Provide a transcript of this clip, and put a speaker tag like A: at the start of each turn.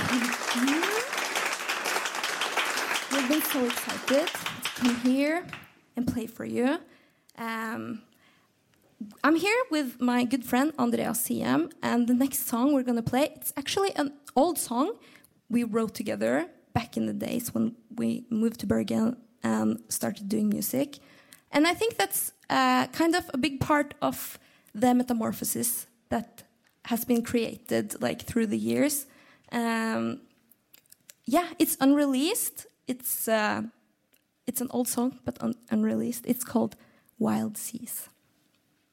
A: We've been so excited to come here and play for you. I'm here with my good friend Andreas Siem, and the next song we're going to play, it's actually an old song we wrote together back in the days when we moved to Bergen and started doing music. And I think that's kind of a big part of the metamorphosis that has been created like through the years. It's unreleased. It's an old song, but unreleased. It's called Wild Seas.